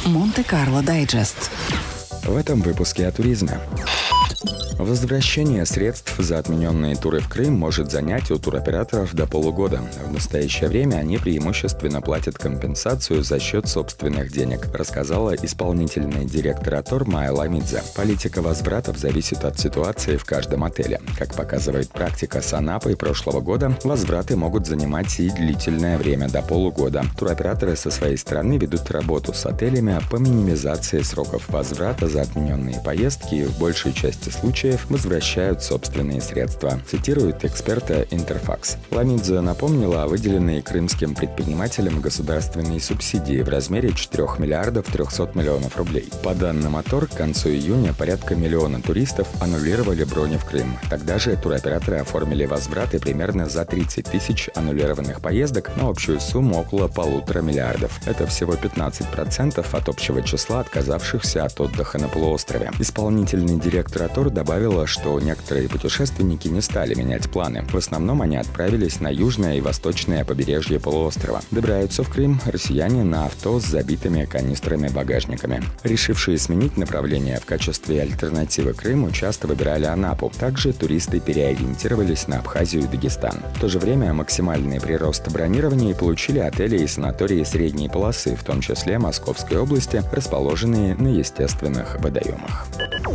Монте-Карло Дайджест. В этом выпуске о туризме. Возвращение средств за отмененные туры в Крым может занять у туроператоров до полугода. В настоящее время они преимущественно платят компенсацию за счет собственных денег, рассказала исполнительный директор АТОР Майя Ламидзе. Политика возвратов зависит от ситуации в каждом отеле. Как показывает практика с Анапой прошлого года, возвраты могут занимать и длительное время, до полугода. Туроператоры со своей стороны ведут работу с отелями по минимизации сроков возврата за отмененные поездки и в большей части случаев возвращают собственные средства, цитирует эксперта Интерфакс. Ламидзе напомнила о выделенной крымским предпринимателям государственной субсидии в размере 4 миллиардов 300 миллионов рублей. По данным АТОР, к концу июня порядка миллиона туристов аннулировали брони в Крым. Тогда же туроператоры оформили возвраты примерно за 30 тысяч аннулированных поездок на общую сумму около 1,5 миллиардов. Это всего 15% от общего числа отказавшихся от отдыха на полуострове. Исполнительный директор АТОР добавила, что некоторые путешественники не стали менять планы. В основном они отправились на южное и восточное побережье полуострова. Добираются в Крым россияне на авто с забитыми канистрами-багажниками. Решившие сменить направление в качестве альтернативы Крыму часто выбирали Анапу. Также туристы переориентировались на Абхазию и Дагестан. В то же время максимальный прирост бронирований получили отели и санатории средней полосы, в том числе Московской области, расположенные на естественных водоемах.